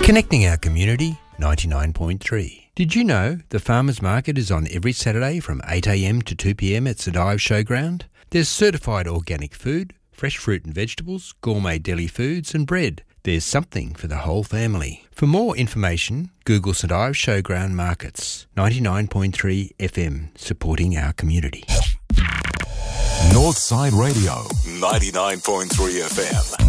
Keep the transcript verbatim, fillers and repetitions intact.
Connecting our community, ninety-nine point three. Did you know the Farmers Market is on every Saturday from eight a m to two p m at Sedive Showground? There's certified organic food, fresh fruit and vegetables, gourmet deli foods and bread. There's something for the whole family. For more information, Google Sedive Showground Markets. ninety-nine point three F M, supporting our community. Northside Radio, ninety-nine point three F M.